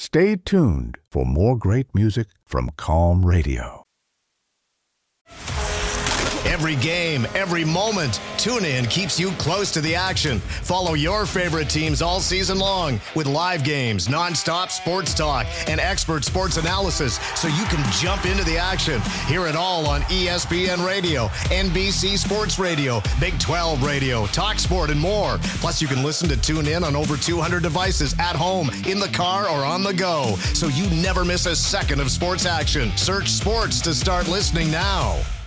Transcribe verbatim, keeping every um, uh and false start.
Stay tuned for more great music from Calm Radio. Every game, every moment, TuneIn keeps you close to the action. Follow your favorite teams all season long with live games, nonstop sports talk, and expert sports analysis so you can jump into the action. Hear it all on E S P N Radio, N B C Sports Radio, Big twelve Radio, TalkSport, and more. Plus, you can listen to TuneIn on over two hundred devices at home, in the car, or on the go, so you never miss a second of sports action. Search sports to start listening now.